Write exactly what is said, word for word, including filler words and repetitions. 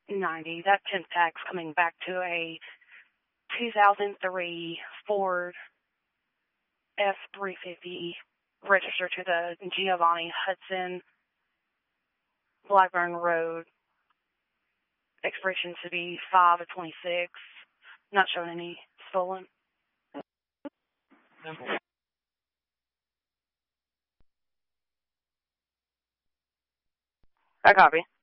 ninety. That temp tag's coming back to a two thousand three Ford F three fifty registered to the Giovanni Hudson, Blackburn Road. Expiration to be five of twenty-six. Not showing any stolen. I copy.